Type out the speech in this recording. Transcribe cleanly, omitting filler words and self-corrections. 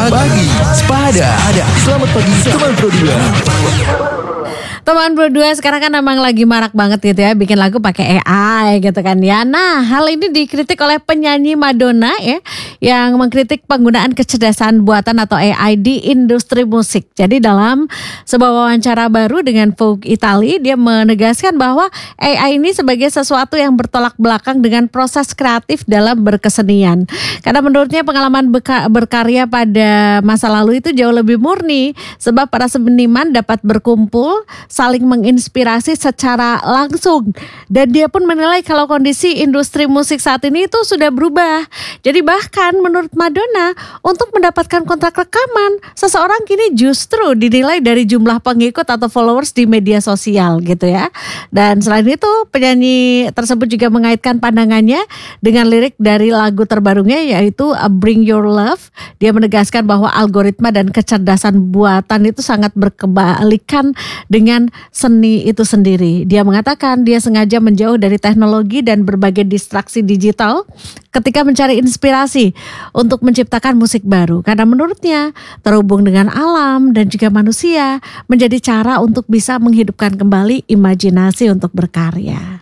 Pagi Sepada. Selamat pagi teman Pro 2. Teman berdua sekarang kan emang lagi marak banget gitu ya, bikin lagu pakai AI gitu kan ya. Nah, hal ini dikritik oleh penyanyi Madonna ya, yang mengkritik penggunaan kecerdasan buatan atau AI di industri musik. Jadi dalam sebuah wawancara baru dengan Vogue Italia, dia menegaskan bahwa AI ini sebagai sesuatu yang bertolak belakang dengan proses kreatif dalam berkesenian. Karena menurutnya pengalaman berkarya pada masa lalu itu jauh lebih murni, sebab para seniman dapat berkumpul, saling menginspirasi secara langsung, dan dia pun menilai kalau kondisi industri musik saat ini itu sudah berubah. Jadi bahkan menurut Madonna, untuk mendapatkan kontrak rekaman, seseorang kini justru dinilai dari jumlah pengikut atau followers di media sosial gitu ya. Dan selain itu, penyanyi tersebut juga mengaitkan pandangannya dengan lirik dari lagu terbarunya, yaitu Bring Your Love. Dia menegaskan bahwa algoritma dan kecerdasan buatan itu sangat berkebalikan dengan seni itu sendiri. Dia mengatakan dia sengaja menjauh dari teknologi dan berbagai distraksi digital ketika mencari inspirasi untuk menciptakan musik baru. Karena menurutnya terhubung dengan alam dan juga manusia menjadi cara untuk bisa menghidupkan kembali imajinasi untuk berkarya.